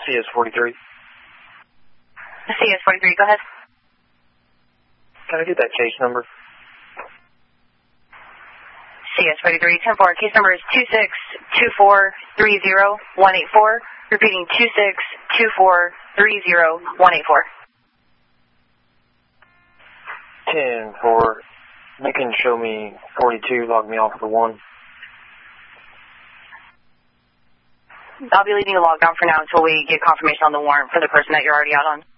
CS43. CS43, go ahead. Can I get that case number? CS43, 10-4. Case number is 262430184. Repeating 262430184. 10-4. You can show me 42, log me off for 1. I'll be leaving you logged on for now until we get confirmation on the warrant for the person that you're already out on.